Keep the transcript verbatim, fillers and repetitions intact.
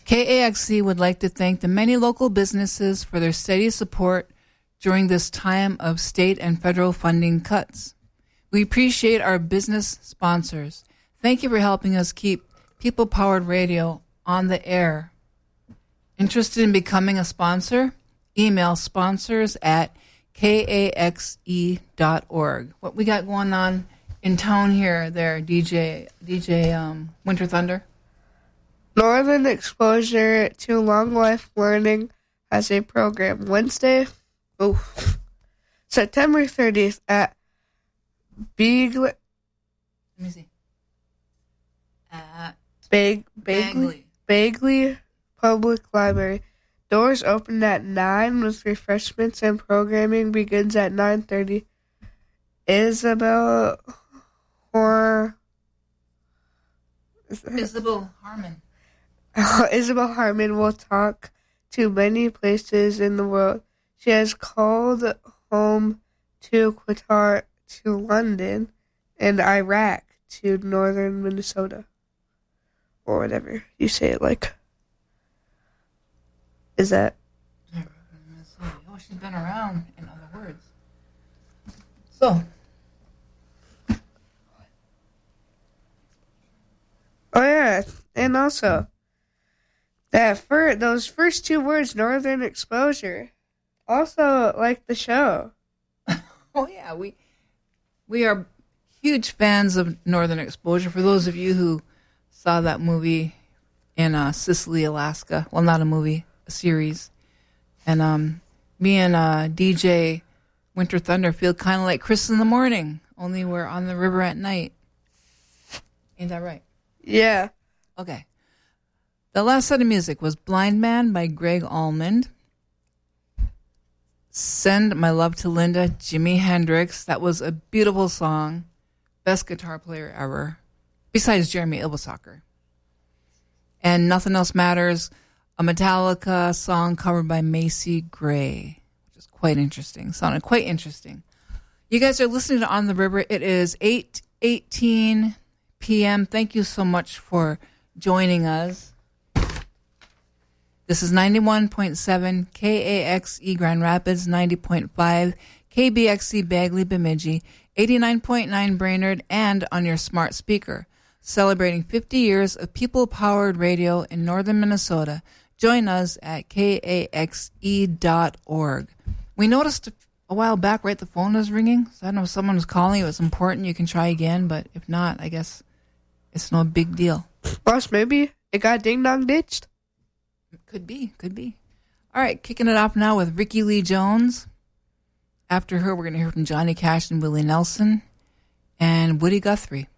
K A X C would like to thank the many local businesses for their steady support during this time of state and federal funding cuts. We appreciate our business sponsors. Thank you for helping us keep people-powered radio on the air. Interested in becoming a sponsor? Email sponsors at K A X E dot org. What we got going on in town here there, D J D J um, Winter Thunder? Northern Exposure to Long Life Learning has a program Wednesday, oh, September thirtieth at Beagley. Let me see. At Bag, Bagley. Bagley Public Library. Doors open at nine with refreshments and programming begins at nine thirty. Isabel Hor... Isabel Harmon. Isabel Harmon will talk to many places in the world. She has called home to Qatar, to London, and Iraq, to northern Minnesota. Or whatever you say it like. Is that? Oh, she's been around, in other words. So. Oh, yeah. And also, that fir- those first two words, Northern Exposure, also like the show. Oh, yeah. We, we are huge fans of Northern Exposure. For those of you who saw that movie in uh, Sicily, Alaska. Well, not a movie. A series, and um, me and uh, D J Winter Thunder feel kind of like Chris in the morning, only we're on the river at night. Ain't that right? Yeah. Okay. The last set of music was Blind Man by Greg Almond. Send My Love to Linda, Jimi Hendrix. That was a beautiful song. Best guitar player ever, besides Jeremy Ilbesacker. And Nothing Else Matters, a Metallica song covered by Macy Gray, which is quite interesting. Sounded quite interesting. You guys are listening to On the River. It is eight eighteen p.m. Thank you so much for joining us. This is ninety-one point seven K A X E Grand Rapids, ninety point five K B X C Bagley Bemidji, eighty-nine point nine Brainerd, and on your smart speaker. Celebrating fifty years of people-powered radio in northern Minnesota. Join us at K A X E dot org. We noticed a while back, right, the phone was ringing. So I don't know if someone was calling. It was important. You can try again, but if not, I guess it's no big deal. Boss, maybe it got ding-dong ditched. Could be, could be. All right, kicking it off now with Ricky Lee Jones. After her, we're going to hear from Johnny Cash and Willie Nelson and Woody Guthrie.